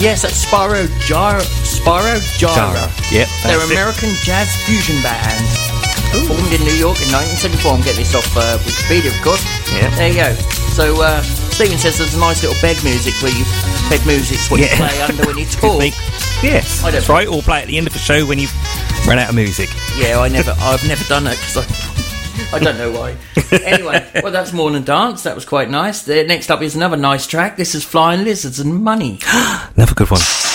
Yes, that's Spyro Gyra. Yep. They're an American jazz fusion band. Formed in New York in 1974. I'm getting this off Wikipedia, of course. Yeah. There you go. So, Stephen says there's a nice little bed music's what you play under when you talk. Yes, that's right. Or play at the end of the show when you've run out of music. Yeah, I've never done that because I don't know why. Anyway, well, that's Morning Dance. That was quite nice. Next up is another nice track. This is Flying Lizards and Money. Another good one.